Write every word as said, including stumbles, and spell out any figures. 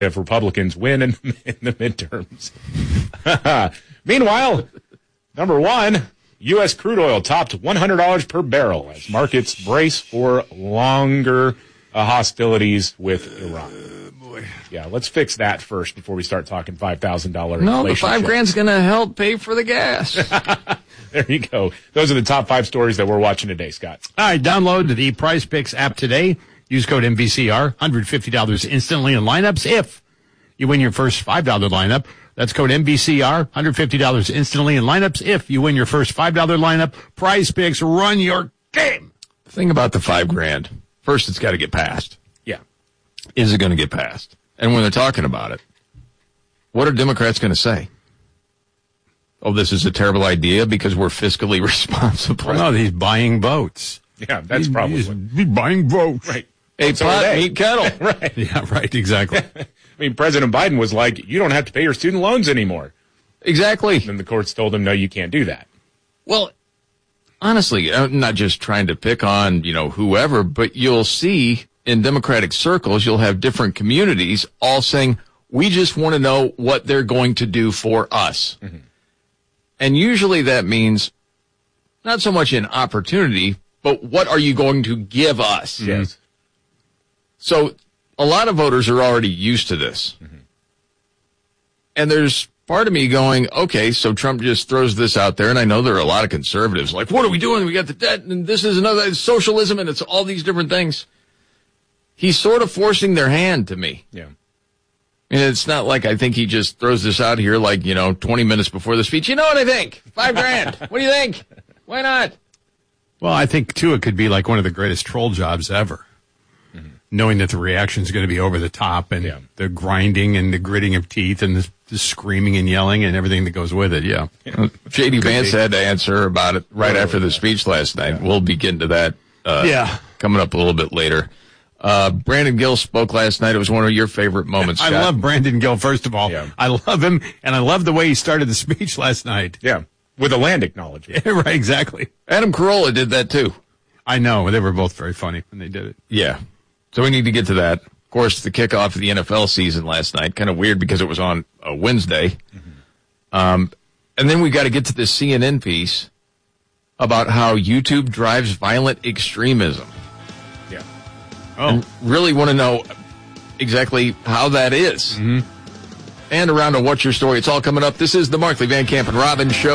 if Republicans win in, in the midterms. Meanwhile, number one, U S crude oil topped one hundred dollars per barrel as markets brace for longer uh, hostilities with Iran. Uh, boy. Yeah, let's fix that first before we start talking five thousand dollars No, the five grand's going to help pay for the gas. There you go. Those are the top five stories that we're watching today, Scott. All right, download the Prize Picks app today. Use code M V C R, one hundred fifty dollars instantly in lineups if you win your first five dollars lineup. That's code M V C R, one hundred fifty dollars instantly in lineups if you win your first five dollars lineup. Prize Picks, run your game. The thing about the five grand, first it's got to get passed. Yeah. Is it going to get passed? And when they're talking about it, what are Democrats going to say? Oh, this is a terrible idea because we're fiscally responsible. Well, no, he's buying votes. Yeah, that's he's, probably he's, he's buying votes. Right. A so pot, meat kettle. Right. Yeah, right, exactly. I mean, President Biden was like, you don't have to pay your student loans anymore. Exactly. And the courts told him, no, you can't do that. Well, honestly, I'm not just trying to pick on, you know, whoever, but you'll see in Democratic circles, you'll have different communities all saying, we just want to know what they're going to do for us. Mm-hmm. And usually that means not so much an opportunity, but what are you going to give us? Yes. So a lot of voters are already used to this. Mm-hmm. And there's part of me going, okay, so Trump just throws this out there, and I know there are a lot of conservatives like, what are we doing? We got the debt, and this is another it's socialism, and it's all these different things. He's sort of forcing their hand to me. Yeah. And it's not like I think he just throws this out here like, you know, twenty minutes before the speech. You know what I think? Five grand. What do you think? Why not? Well, I think, too, it could be like one of the greatest troll jobs ever. Mm-hmm. Knowing that the reaction is going to be over the top and yeah. the grinding and the gritting of teeth and the, the screaming and yelling and everything that goes with it, yeah. yeah. J D Vance had to answer about it right oh, after the yeah. speech last night. Yeah. We'll be getting to that uh, yeah. coming up a little bit later. Uh, Brandon Gill spoke last night. It was one of your favorite moments, I Scott. love Brandon Gill, first of all. Yeah. I love him, and I love the way he started the speech last night. Yeah, with a land acknowledgement. Yeah, right, exactly. Adam Carolla did that, too. I know. They were both very funny when they did it. Yeah. So we need to get to that. Of course, the kickoff of the N F L season last night. Kind of weird because it was on a Wednesday. Mm-hmm. Um, and then we got to get to this C N N piece about how YouTube drives violent extremism. Yeah. Oh. And really want to know exactly how that is. Mm-hmm. And around a What's Your Story. It's all coming up. This is the Markley, Van Camp, and Robbins Show.